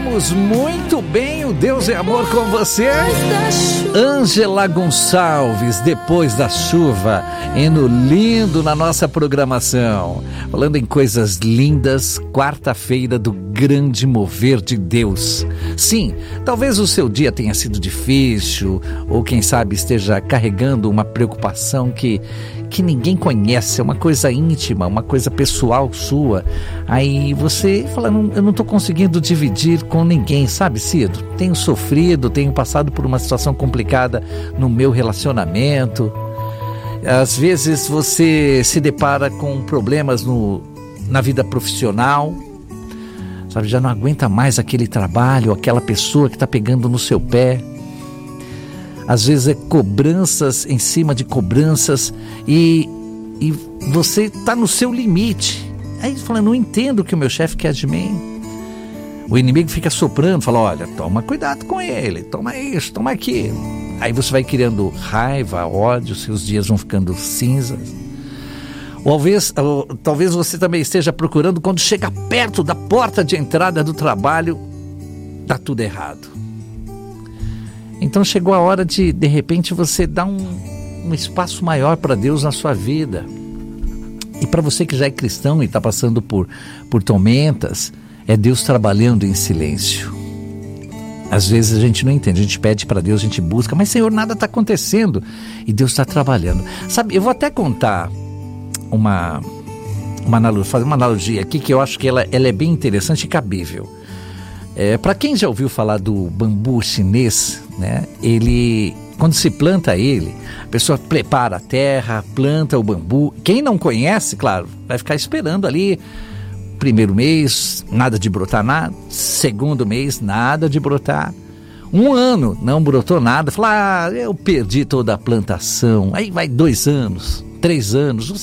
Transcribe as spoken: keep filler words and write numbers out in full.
Estamos muito bem, o Deus é Amor com você. Ângela Gonçalves, Depois da Chuva, hino lindo na nossa programação. Falando em coisas lindas, quarta-feira do grande mover de Deus. Sim, talvez o seu dia tenha sido difícil, ou quem sabe esteja carregando uma preocupação que, que ninguém conhece, é uma coisa íntima, uma coisa pessoal sua. Aí você fala, não, eu não estou conseguindo dividir com ninguém, sabe, Cido? Tenho sofrido, tenho passado por uma situação complicada no meu relacionamento. Às vezes você se depara com problemas no, na vida profissional, sabe, já não aguenta mais aquele trabalho, aquela pessoa que está pegando no seu pé. Às vezes é cobranças em cima de cobranças e, e você está no seu limite. Aí você fala, não entendo o que o meu chefe quer de mim. O inimigo fica soprando, fala, olha, toma cuidado com ele, toma isso, toma aquilo. Aí você vai criando raiva, ódio, seus dias vão ficando cinzas. Ou talvez, ou, talvez você também esteja procurando, quando chega perto da porta de entrada do trabalho, dá tudo errado. Então chegou a hora de, de repente, você dar um, um espaço maior para Deus na sua vida. E para você que já é cristão e está passando por, por tormentas, é Deus trabalhando em silêncio. Às vezes a gente não entende, a gente pede para Deus, a gente busca, mas Senhor, nada está acontecendo e Deus está trabalhando. Sabe, eu vou até contar uma, uma analogia, fazer uma analogia aqui que eu acho que ela, ela é bem interessante e cabível. É, para quem já ouviu falar do bambu chinês, né, ele, quando se planta ele, a pessoa prepara a terra, planta o bambu. Quem não conhece, claro, vai ficar esperando ali. Primeiro mês, nada de brotar nada. Segundo mês, nada de brotar. Um ano, não brotou nada. Fala, ah, eu perdi toda a plantação. Aí vai dois anos, três anos.